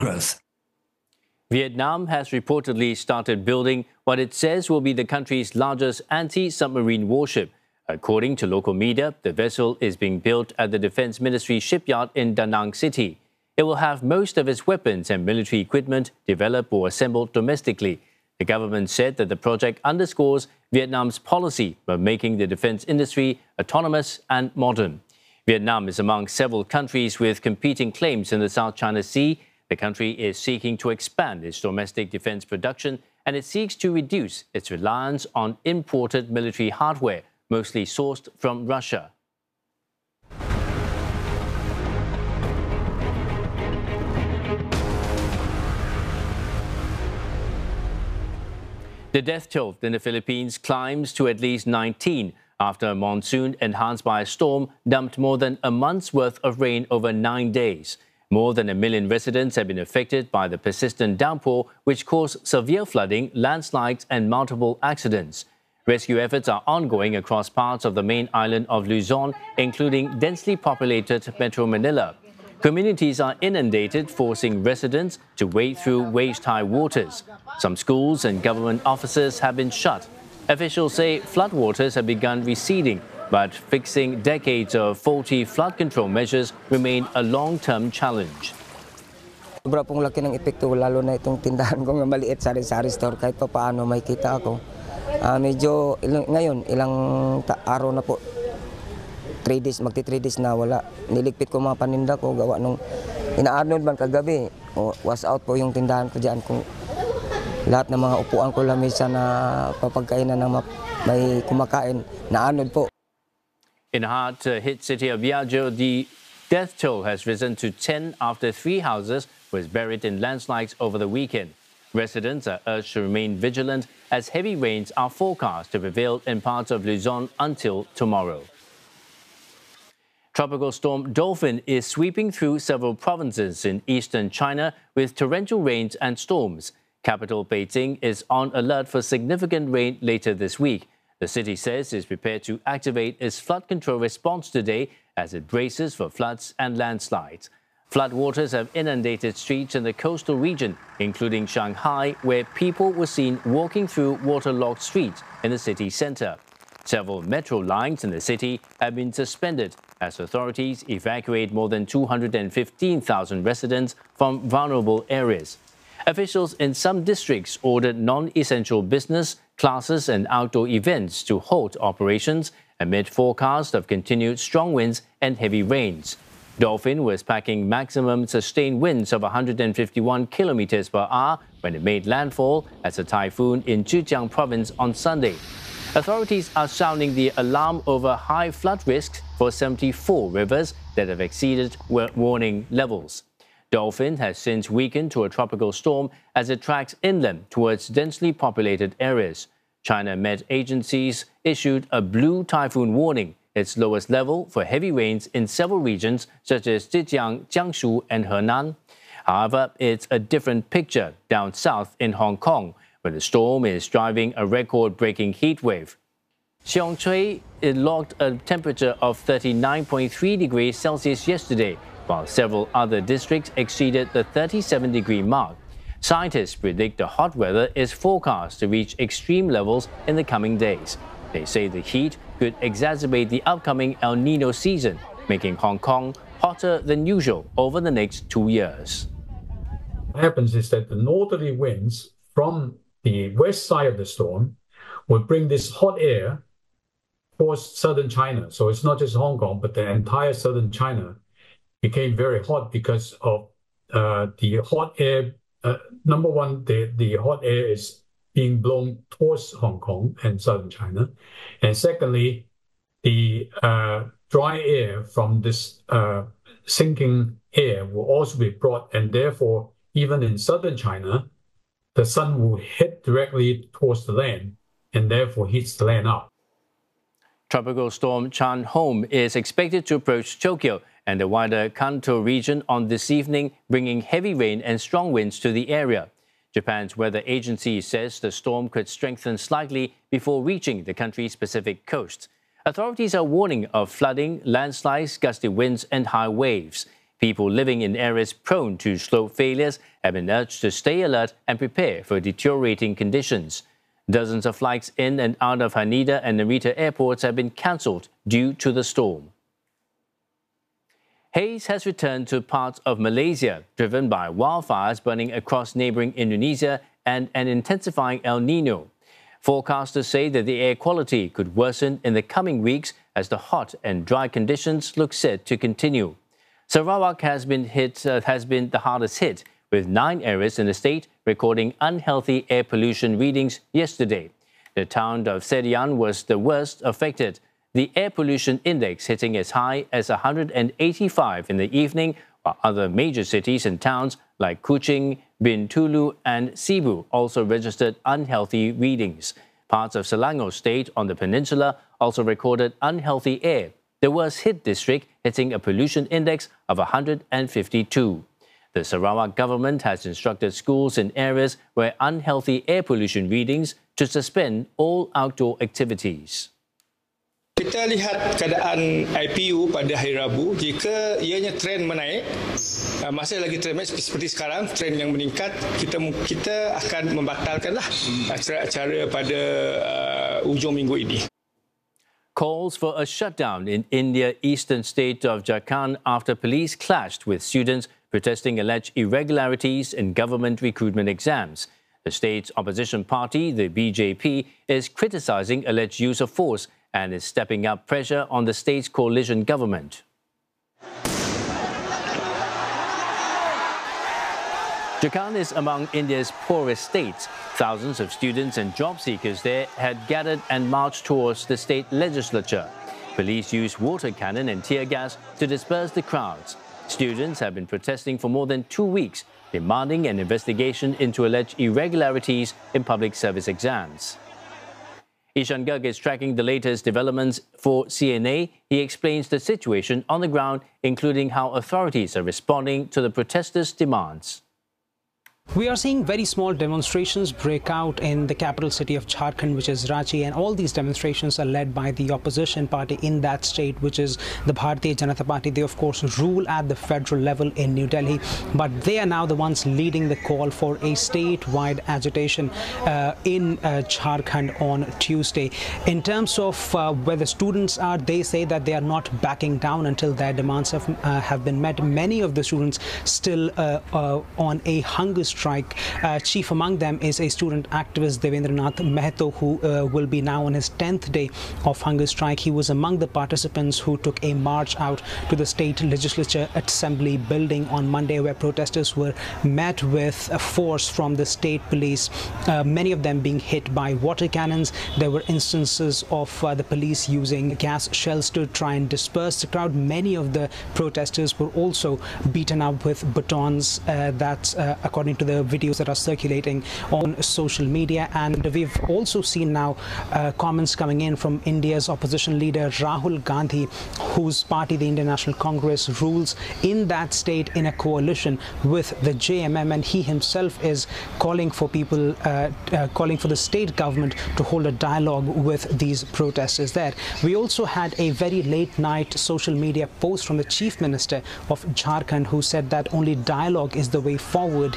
growth. Vietnam has reportedly started building what it says will be the country's largest anti-submarine warship. According to local media, the vessel is being built at the Defense Ministry shipyard in Da Nang City. It will have most of its weapons and military equipment developed or assembled domestically. The government said that the project underscores Vietnam's policy of making the defense industry autonomous and modern. Vietnam is among several countries with competing claims in the South China Sea. The country is seeking to expand its domestic defense production, and it seeks to reduce its reliance on imported military hardware, mostly sourced from Russia. The death toll in the Philippines climbs to at least 19 after a monsoon enhanced by a storm dumped more than a month's worth of rain over 9 days. More than 1 million residents have been affected by the persistent downpour, which caused severe flooding, landslides, and multiple accidents. Rescue efforts are ongoing across parts of the main island of Luzon, including densely populated Metro Manila. Communities are inundated, forcing residents to wade through waist-high waters. Some schools and government offices have been shut. Officials say floodwaters have begun receding, but fixing decades of faulty flood control measures remain a long-term challenge. Sobra pong laki ng epekto, lalo na itong tindahan ko nga maliit sari-sari store, kahit pa paano may kita ako. Medyo ngayon, ilang araw na po, 3 days, magti 3 days na wala. Niligpit ko mga paninda ko, gawa nung ina-Arnold man kagabi. Was out po yung tindahan ko dyan. Kung lahat ng mga upuan ko lamesa na papagkainan ng may kumakain, na-Arnold po. In the hard-hit city of Viaggio, the death toll has risen to 10 after 3 houses was buried in landslides over the weekend. Residents are urged to remain vigilant as heavy rains are forecast to prevail in parts of Luzon until tomorrow. Tropical storm Dolphin is sweeping through several provinces in eastern China with torrential rains and storms. Capital Beijing is on alert for significant rain later this week. The city says it's prepared to activate its flood control response today as it braces for floods and landslides. Floodwaters have inundated streets in the coastal region, including Shanghai, where people were seen walking through waterlogged streets in the city center. Several metro lines in the city have been suspended as authorities evacuate more than 215,000 residents from vulnerable areas. Officials in some districts ordered non-essential business, classes, and outdoor events to halt operations amid forecasts of continued strong winds and heavy rains. Dolphin was packing maximum sustained winds of 151 kilometers per hour when it made landfall as a typhoon in Zhejiang province on Sunday. Authorities are sounding the alarm over high flood risks for 74 rivers that have exceeded warning levels. Dolphin has since weakened to a tropical storm as it tracks inland towards densely populated areas. China Met agencies issued a blue typhoon warning, its lowest level for heavy rains in several regions such as Zhejiang, Jiangsu, and Henan. However, it's a different picture down south in Hong Kong, where the storm is driving a record-breaking heat wave. Xiongcui logged a temperature of 39.3 degrees Celsius yesterday, while several other districts exceeded the 37-degree mark. Scientists predict the hot weather is forecast to reach extreme levels in the coming days. They say the heat could exacerbate the upcoming El Nino season, making Hong Kong hotter than usual over the next 2 years. What happens is that the northerly winds from the west side of the storm will bring this hot air towards southern China. So it's not just Hong Kong, but the entire southern China became very hot because of the hot air. Number one, the hot air is being blown towards Hong Kong and southern China. And secondly, the dry air from this sinking air will also be brought, and therefore, even in southern China, the sun will hit directly towards the land and therefore heats the land up. Tropical storm Chan Hom is expected to approach Tokyo and the wider Kanto region on this evening, bringing heavy rain and strong winds to the area. Japan's weather agency says the storm could strengthen slightly before reaching the country's Pacific coast. Authorities are warning of flooding, landslides, gusty winds, and high waves. People living in areas prone to slope failures have been urged to stay alert and prepare for deteriorating conditions. Dozens of flights in and out of Haneda and Narita airports have been cancelled due to the storm. Haze has returned to parts of Malaysia, driven by wildfires burning across neighbouring Indonesia and an intensifying El Nino. Forecasters say that the air quality could worsen in the coming weeks as the hot and dry conditions look set to continue. Sarawak has been the hardest hit, with 9 areas in the state recording unhealthy air pollution readings yesterday. The town of Serian was the worst affected, the air pollution index hitting as high as 185 in the evening, while other major cities and towns like Kuching, Bintulu and Cebu also registered unhealthy readings. Parts of Selangor State on the peninsula also recorded unhealthy air, the worst hit district hitting a pollution index of 152. The Sarawak government has instructed schools in areas where unhealthy air pollution readings to suspend all outdoor activities. Kita lihat keadaan IPU pada hari Rabu, jika ianya trend menaik, masih lagi trend menaik seperti sekarang, trend yang meningkat, kita akan membatalkanlah acara-acara pada ujung minggu ini. Calls for a shutdown in India's eastern state of Jharkhand after police clashed with students protesting alleged irregularities in government recruitment exams. The state's opposition party, the BJP, is criticizing alleged use of force and is stepping up pressure on the state's coalition government. Jharkhand is among India's poorest states. Thousands of students and job seekers there had gathered and marched towards the state legislature. Police used water cannon and tear gas to disperse the crowds. Students have been protesting for more than 2 weeks, demanding an investigation into alleged irregularities in public service exams. Ishan Garg is tracking the latest developments for CNA. He explains the situation on the ground, including how authorities are responding to the protesters' demands. We are seeing very small demonstrations break out in the capital city of Jharkhand, which is Ranchi, and all these demonstrations are led by the opposition party in that state, which is the Bharatiya Janata Party. They, of course, rule at the federal level in New Delhi, but they are now the ones leading the call for a statewide agitation in Jharkhand on Tuesday. In terms of where the students are, they say that they are not backing down until their demands have been met. Many of the students still on a hunger strike. Chief among them is a student activist, Devendranath Mehto, who will be now on his 10th day of hunger strike. He was among the participants who took a march out to the state legislature assembly building on Monday, where protesters were met with force from the state police, many of them being hit by water cannons. There were instances of the police using gas shells to try and disperse the crowd. Many of the protesters were also beaten up with batons. That's according to the videos that are circulating on social media. And we've also seen now comments coming in from India's opposition leader Rahul Gandhi, whose party, the Indian National Congress, rules in that state in a coalition with the JMM, and he himself is calling for people, calling for the state government to hold a dialogue with these protesters there. We also had a very late night social media post from the Chief Minister of Jharkhand, who said that only dialogue is the way forward.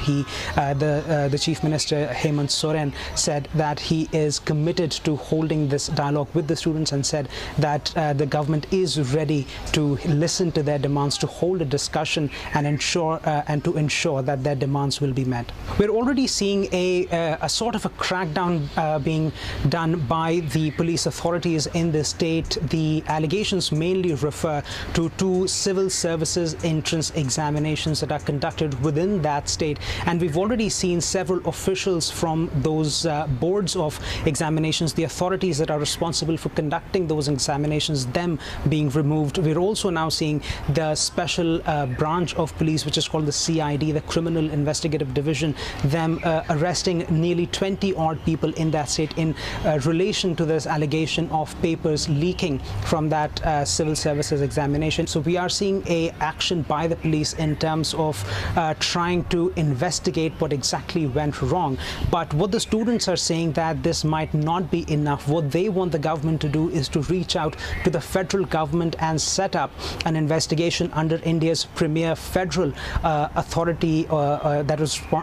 The Chief Minister Hemant Soren said that he is committed to holding this dialogue with the students, and said that the government is ready to listen to their demands, to hold a discussion and ensure that their demands will be met. We're already seeing a sort of a crackdown being done by the police authorities in the state. The allegations mainly refer to 2 civil services entrance examinations that are conducted within that state, and we've already seen several officials from those boards of examinations, the authorities that are responsible for conducting those examinations, them being removed. We're also now seeing the special branch of police, which is called the CID, the Criminal Investigative Division, them arresting nearly 20-odd people in that state in relation to this allegation of papers leaking from that civil services examination. So we are seeing a action by the police in terms of trying to investigate investigate what exactly went wrong. But what the students are saying that this might not be enough. What they want the government to do is to reach out to the federal government and set up an investigation under India's premier federal authority that was